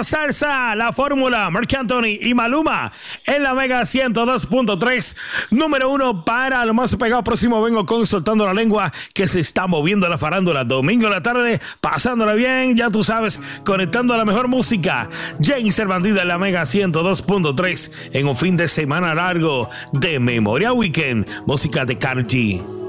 la salsa, la fórmula, Marc Anthony y Maluma en la Mega 102.3, número 1 para lo más pegado. Próximo vengo con Soltando la Lengua, que se está moviendo la farándula. Domingo en la tarde, pasándola bien, ya tú sabes, conectando a la mejor música. James el Bandido en la Mega 102.3 en un fin de semana largo de Memoria Weekend, música de Karol G.